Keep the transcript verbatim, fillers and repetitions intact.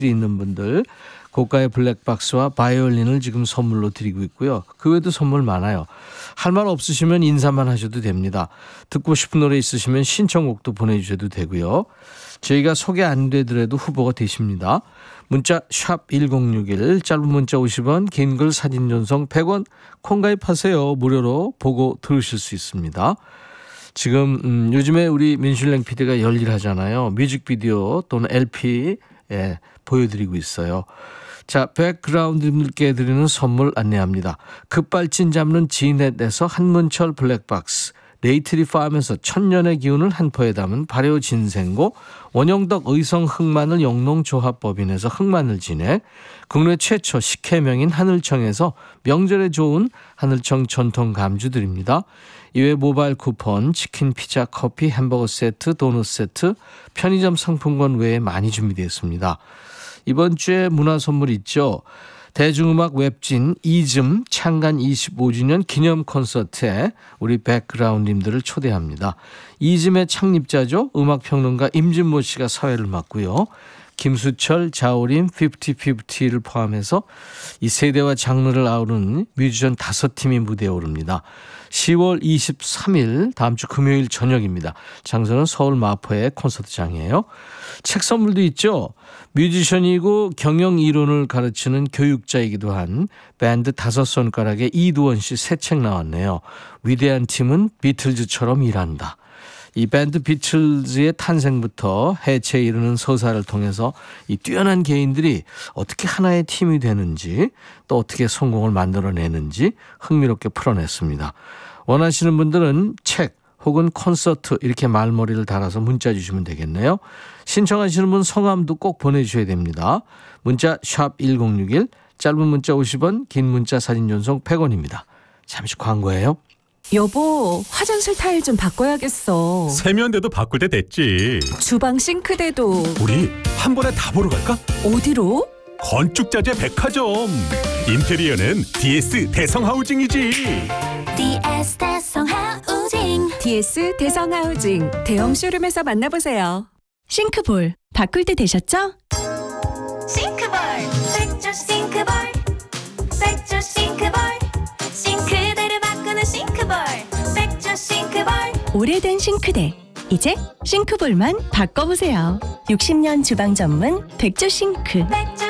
있는 분들 고가의 블랙박스와 바이올린을 지금 선물로 드리고 있고요. 그 외에도 선물 많아요. 할 말 없으시면 인사만 하셔도 됩니다. 듣고 싶은 노래 있으시면 신청곡도 보내주셔도 되고요. 저희가 소개 안 되더라도 후보가 되십니다. 문자 샵 일공육일, 짧은 문자 오십 원, 긴 글 사진 전송 백 원, 콩 가입하세요. 무료로 보고 들으실 수 있습니다. 지금 음, 요즘에 우리 민슐랭 피디가 열일하잖아요. 뮤직비디오 또는 엘피 예, 보여드리고 있어요. 자, 백그라운드님들께 드리는 선물 안내합니다. 급발진 잡는 지넷에서 한문철 블랙박스, 네이트리 팜에서 천년의 기운을 한 포에 담은 발효 진생고, 원영덕 의성 흑마늘 영농조합법인에서 흑마늘 진액, 국내 최초 식혜명인 하늘청에서 명절에 좋은 하늘청 전통 감주 드립니다. 이외 모바일 쿠폰, 치킨, 피자, 커피, 햄버거 세트, 도넛 세트, 편의점 상품권 외에 많이 준비되어 있습니다. 이번 주에 문화 선물 있죠. 대중음악 웹진 이즘 창간 이십오 주년 기념 콘서트에 우리 백그라운드님들을 초대합니다. 이즘의 창립자죠. 음악평론가 임진모 씨가 사회를 맡고요. 김수철, 자우림, 피프티피프티를 포함해서 이 세대와 장르를 아우르는 뮤지션 다섯 팀이 무대에 오릅니다. 시월 이십삼일 다음 주 금요일 저녁입니다. 장소는 서울 마포의 콘서트장이에요. 책 선물도 있죠. 뮤지션이고 경영 이론을 가르치는 교육자이기도 한 밴드 다섯 손가락의 이두원 씨 새 책 나왔네요. 위대한 팀은 비틀즈처럼 일한다. 이 밴드 비틀즈의 탄생부터 해체에 이르는 서사를 통해서 이 뛰어난 개인들이 어떻게 하나의 팀이 되는지 또 어떻게 성공을 만들어내는지 흥미롭게 풀어냈습니다. 원하시는 분들은 책 혹은 콘서트 이렇게 말머리를 달아서 문자 주시면 되겠네요. 신청하시는 분 성함도 꼭 보내주셔야 됩니다. 문자 샵 일공육일, 짧은 문자 오십 원, 긴 문자 사진 전송 백 원입니다. 잠시 광고예요. 여보, 화장실 타일 좀 바꿔야겠어. 세면대도 바꿀 때 됐지. 주방 싱크대도. 우리 한 번에 다 보러 갈까? 어디로? 건축자재 백화점. 인테리어는 디에스 대성하우징이지. 디에스 대성하우징. 디에스 대성하우징 대형 쇼룸에서 만나보세요. 싱크볼 바꿀 때 되셨죠? 싱크볼, 백조 싱크볼, 백조 싱크볼, 싱크대를 바꾸는 싱크볼, 백조 싱크볼. 오래된 싱크대 이제 싱크볼만 바꿔보세요. 육십 년 주방 전문 백조 싱크. 백조